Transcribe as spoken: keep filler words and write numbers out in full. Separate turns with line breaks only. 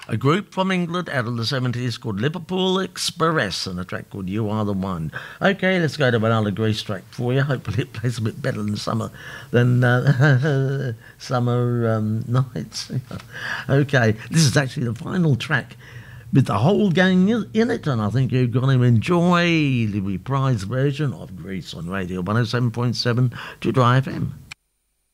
a group from England out of the seventies called Liverpool Express and a track called You Are the One. Okay, let's go to another Grease track for you. Hopefully it plays a bit better than summer than uh, summer um, nights. Okay, this is actually the final track with the whole gang in it, and I think you're going to enjoy the reprised version of Grease on Radio one oh seven point seven to Dry F M.